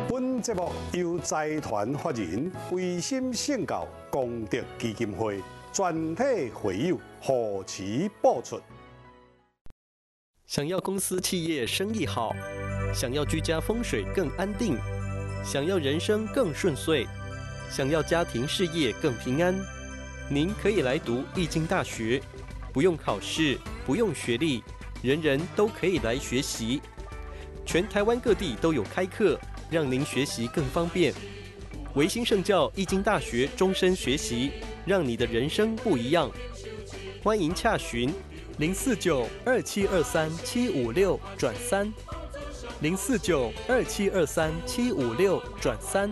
本节目由财团法人维新圣教功德基金会全体会友护持播出。 想要公司企业生意好，想要居家风水更安定，想要人生更顺遂，想要家庭事业更平安，您可以来读易经大学，不用考试，不用学历，人人都可以来学习。全台湾各地都有开课，让您学习更方便。维新圣教易经大学终身学习，让你的人生不一样。欢迎洽询049-2723-756-3，049-2723-756-3。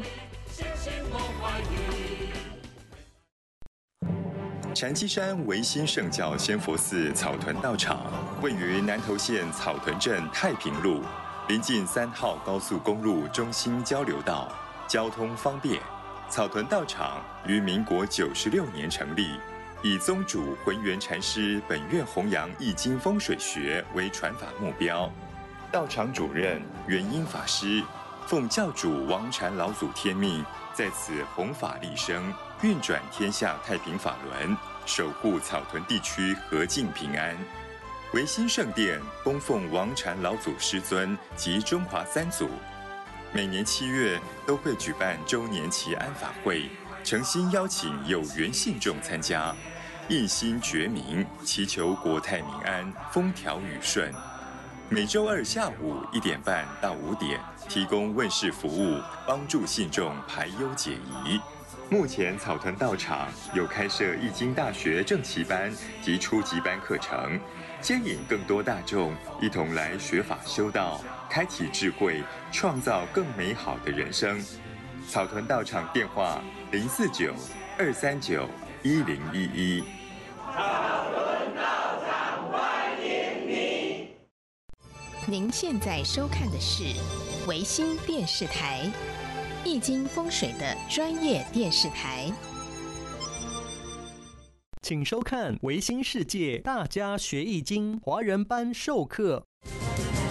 禅机山维新圣教仙佛寺草屯道场位于南投县草屯镇太平路，临近3号高速公路中心交流道，交通方便。草屯道场于民国96年成立，以宗主浑元禅师本愿弘扬易经风水学为传法目标。道场主任元英法师奉教主王禅老祖天命，在此弘法利生，运转天下太平法轮，守护草屯地区和静平安。维新圣殿供奉王禅老祖师尊及中华三祖，每年7月都会举办周年祈安法会，诚心邀请有缘信众参加，一心觉明，祈求国泰民安，风调雨顺。每周二下午1点半到5点提供问事服务，帮助信众排忧解疑。目前草屯道场有开设易经大学正期班及初级班课程，接引更多大众一同来学法修道，开启智慧，创造更美好的人生。草屯道场电话049-239-1011。 草屯道场欢迎你。 您现在收看的是维新电视台，易经风水的专业电视台。 请收看维新世界大家学易经华人班授课。